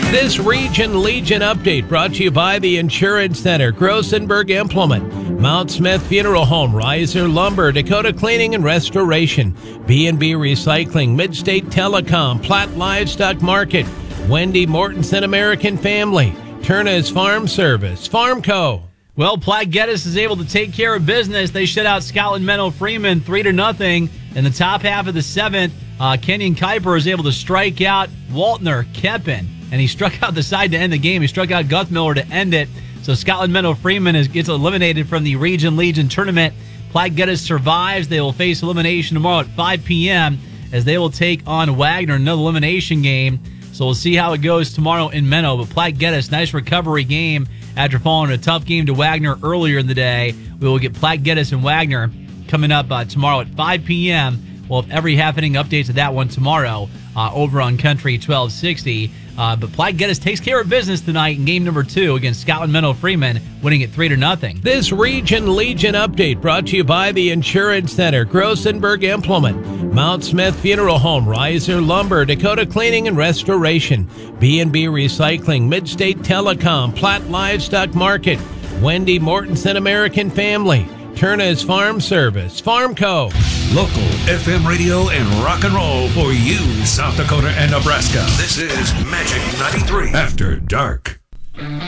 This Region Legion update brought to you by the Insurance Center, Grossenberg Implement, Mount Smith Funeral Home, Riser Lumber, Dakota Cleaning and Restoration, B&B Recycling, Midstate Telecom, Platt Livestock Market, Wendy Mortensen American Family, Turner's Farm Service, Farmco. Well, Platte Geddes is able to take care of business. They shut out Scotland Menlo Freeman 3-0 in the top half of the seventh. Kenyon Kuiper is able to strike out Waltner Keppen, and he struck out the side to end the game. He struck out Guthmiller to end it. So Scotland Menlo Freeman gets eliminated from the Region Legion tournament. Platte Geddes survives. They will face elimination tomorrow at 5 p.m. as they will take on Wagner, another elimination game. So we'll see how it goes tomorrow in Menlo. But Platte Geddes, nice recovery game after falling a tough game to Wagner earlier in the day. We will get Platte Geddes and Wagner coming up tomorrow at 5 p.m. We'll have every half-inning updates of that one tomorrow over on Country 1260. But Platte Geddes takes care of business tonight in game number 2 against Scotland Menlo Freeman, winning it 3-0. This Region Legion update brought to you by the Insurance Center, Grossenberg Implement, Mount Smith Funeral Home, Riser Lumber, Dakota Cleaning and Restoration, B&B Recycling, Midstate Telecom, Platt Livestock Market, Wendy Mortensen American Family, Turner's Farm Service, Farmco. Local FM radio and rock and roll for you, South Dakota and Nebraska. This is Magic 93 After Dark.